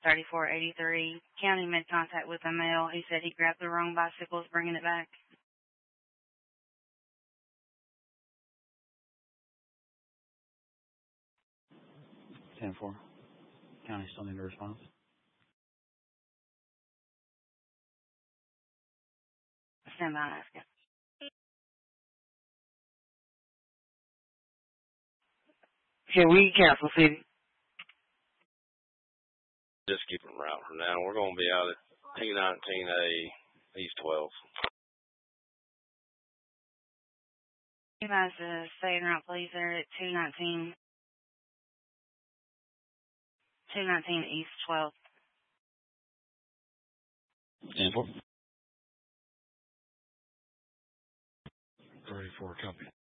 3483. County made contact with a male. He said he grabbed the wrong bicycles, bringing it back. 10-4. County still need a response. Stand by and ask it. Can we cancel, City? Just keep them route from now. We're going to be out at T19A, East 12. You guys stay en route, please. They're at 219 East 12. 10-4. 34, copy.